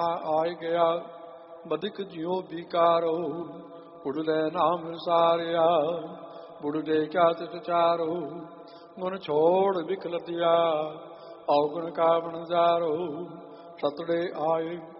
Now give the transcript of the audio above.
ਆਇ ਗਿਆ ਬਦਿਕ ਜਿਉ ਵਿਕਾਰੋ ਉਡਲੇ ਨਾਮ ਵਿਸਾਰਿਆ ਬੁੜਦੇ ਕਿਆ ਤਿਤ ਚਾਰੋ ਮਨ ਛੋੜ ਵਿਖਲ ਦਿਆ ਔਗਣ ਕਾਵਣ ਜਾਰੋ ਸਤੜੇ ਆਏ